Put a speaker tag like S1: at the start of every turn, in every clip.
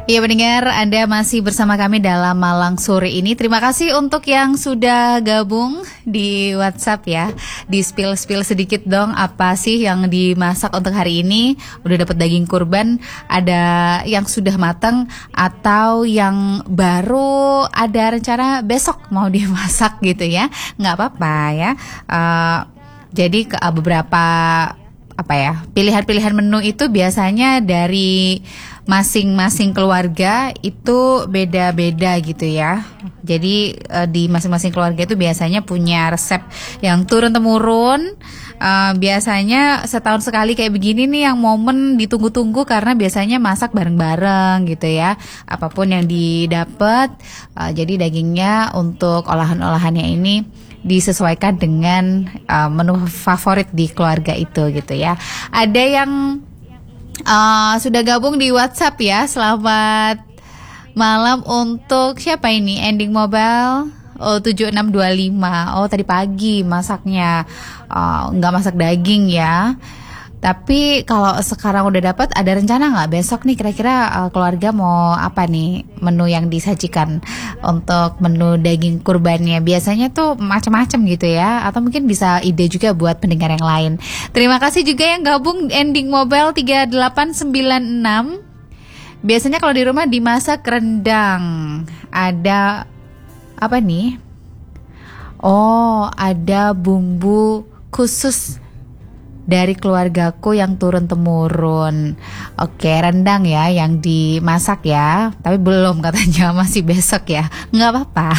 S1: Iya pendengar, Anda masih bersama kami dalam Malang Sore ini. Terima kasih untuk yang sudah gabung di WhatsApp ya. Di spill sedikit dong, apa sih yang dimasak untuk hari ini? Udah dapat daging kurban, ada yang sudah matang atau yang baru ada rencana besok mau dimasak gitu ya. Nggak apa-apa ya. Jadi beberapa pilihan-pilihan menu itu biasanya dari masing-masing keluarga itu beda-beda gitu ya. Jadi di masing-masing keluarga itu biasanya punya resep yang turun-temurun. Biasanya setahun sekali kayak begini nih yang momen ditunggu-tunggu karena biasanya masak bareng-bareng gitu ya. Apapun yang didapat, jadi dagingnya untuk olahan-olahannya ini disesuaikan dengan menu favorit di keluarga itu gitu ya. Ada yang sudah gabung di WhatsApp ya. Selamat malam untuk siapa ini? Ending mobile 7625. Oh tadi pagi masaknya, nggak masak daging ya. Tapi kalau sekarang udah dapat, ada rencana nggak besok nih kira-kira keluarga mau apa nih menu yang disajikan untuk menu daging kurbannya? Biasanya tuh macam-macam gitu ya, atau mungkin bisa ide juga buat pendengar yang lain. Terima kasih juga yang gabung ending mobile 3896. Biasanya kalau di rumah dimasak rendang. Ada apa nih? Oh, ada bumbu khusus dari keluargaku yang turun-temurun. Oke, rendang ya yang dimasak ya. Tapi belum katanya, masih besok ya. Nggak apa-apa.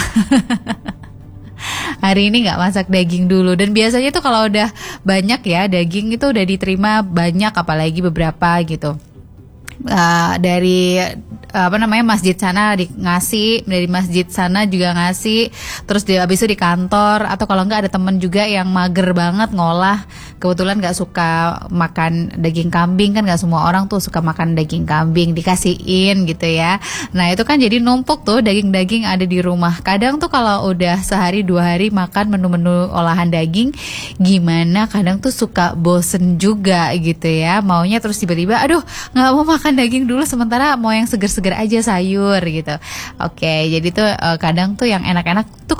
S1: Hari ini nggak masak daging dulu. Dan biasanya tuh kalau udah banyak ya daging itu udah diterima banyak, apalagi beberapa gitu. Dari masjid sana ngasih, dari masjid sana juga ngasih, terus habis itu di kantor, atau kalau enggak ada temen juga yang mager banget ngolah, kebetulan nggak suka makan daging kambing, kan nggak semua orang tuh suka makan daging kambing, dikasihin gitu ya. Nah itu kan jadi numpuk tuh daging-daging ada di rumah. Kadang tuh kalau udah sehari 2 hari makan menu-menu olahan daging, gimana kadang tuh suka bosen juga gitu ya, maunya terus tiba-tiba aduh nggak mau makan daging dulu, sementara mau yang seger-seger aja sayur gitu. Oke, jadi tuh kadang tuh yang enak-enak tuh